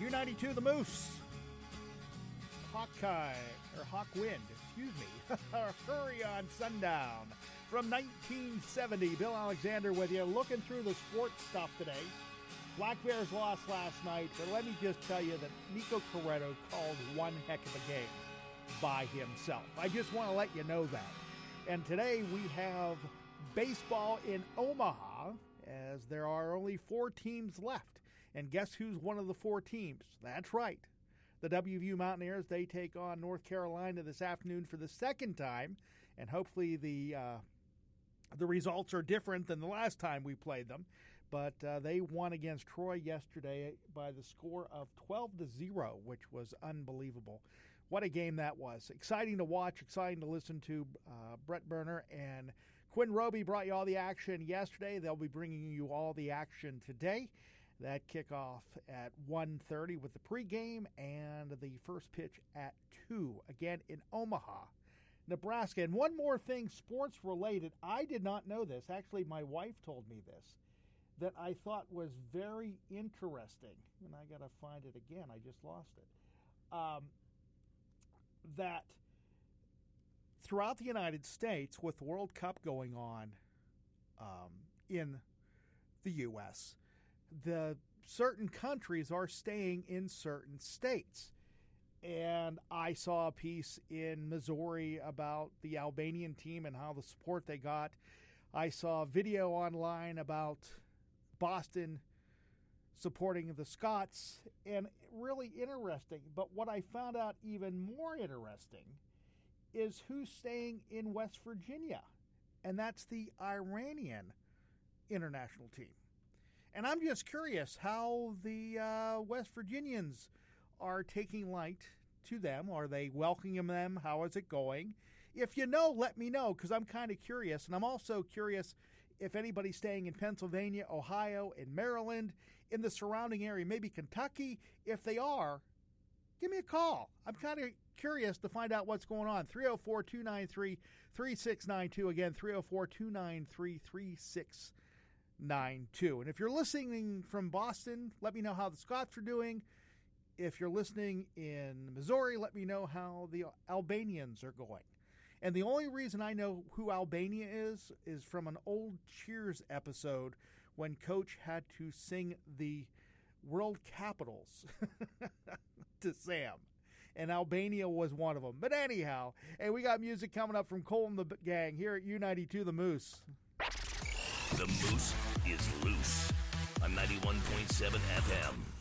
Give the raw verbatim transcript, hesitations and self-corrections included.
U ninety-two The Moose. Hawkeye, or Hawkwind, excuse me. Hurry on Sundown. From nineteen seventy, Bill Alexander with you, looking through the sports stuff today. Black Bears lost last night, but let me just tell you that Nico Corretto called one heck of a game by himself. I just want to let you know that. And today we have baseball in Omaha, as there are only four teams left. And guess who's one of the four teams? That's right. The W V U Mountaineers, they take on North Carolina this afternoon for the second time. And hopefully the uh, the results are different than the last time we played them. But uh, they won against Troy yesterday by the score of twelve to zero, which was unbelievable. What a game that was. Exciting to watch, exciting to listen to. Uh, Brett Berner and Quinn Roby brought you all the action yesterday. They'll be bringing you all the action today. That kickoff at one thirty with the pregame and the first pitch at two, again in Omaha, Nebraska. And one more thing, sports-related. I did not know this. Actually, my wife told me this, that I thought was very interesting. And I got to find it again. I just lost it. Um, that throughout the United States, with the World Cup going on um, in the U S, the certain countries are staying in certain states. And I saw a piece in Missouri about the Albanian team and how the support they got. I saw a video online about Boston supporting the Scots, and really interesting. But what I found out even more interesting is who's staying in West Virginia, and that's the Iranian international team. And I'm just curious how the uh, West Virginians are taking light to them. Are they welcoming them? How is it going? If you know, let me know, because I'm kind of curious. And I'm also curious if anybody's staying in Pennsylvania, Ohio, and Maryland, in the surrounding area, maybe Kentucky. If they are, give me a call. I'm kind of curious to find out what's going on. three oh four, two nine three, three six nine two. Again, three oh four, two nine three, three six nine two. And if you're listening from Boston, let me know how the Scots are doing. If you're listening in Missouri, let me know how the Albanians are going. And the only reason I know who Albania is is from an old Cheers episode when Coach had to sing the World Capitals to Sam. And Albania was one of them. But anyhow, hey, we got music coming up from Cole and the gang here at U ninety-two The Moose. The Moose is loose on ninety-one point seven F M.